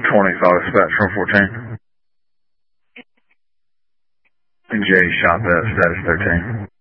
25 Spectrum 14. J shop at status 13.